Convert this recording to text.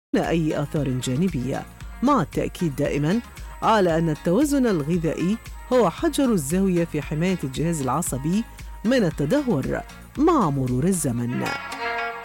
أي آثار جانبية، مع التأكيد دائماً على أن التوازن الغذائي هو حجر الزاوية في حماية الجهاز العصبي من التدهور مع مرور الزمن.